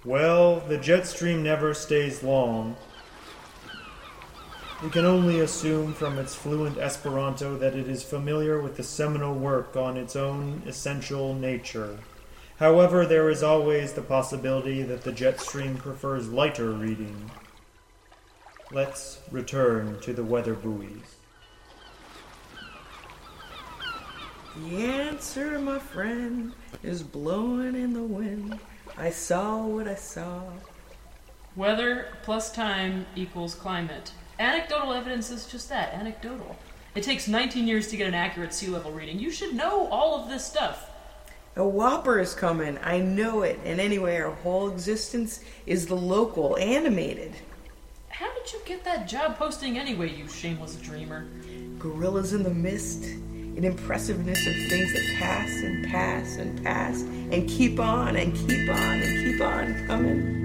Well, the jet stream never stays long. We can only assume from its fluent Esperanto that it is familiar with the seminal work on its own essential nature. However, there is always the possibility that the jet stream prefers lighter reading. Let's return to the weather buoys. The answer, my friend, is blowing in the wind. I saw what I saw. Weather plus time equals climate. Anecdotal evidence is just that, anecdotal. It takes 19 years to get an accurate sea level reading. You should know all of this stuff. A whopper is coming. I know it. And anyway, our whole existence is the local, animated. How did you get that job posting anyway, you shameless dreamer? Gorillas in the mist, an impressiveness of things that pass and pass and pass and keep on and keep on and keep on coming.